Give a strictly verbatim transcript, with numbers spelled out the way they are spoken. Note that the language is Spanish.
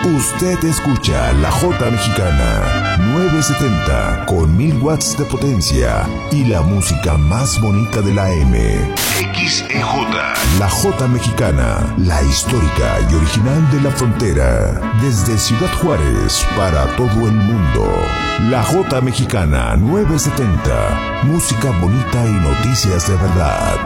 Usted escucha la Jota Mexicana novecientos setenta con mil watts de potencia y la música más bonita de la M. X E J. La Jota Mexicana, la histórica y original de la frontera. Desde Ciudad Juárez para todo el mundo. La Jota Mexicana novecientos setenta. Música bonita y noticias de verdad.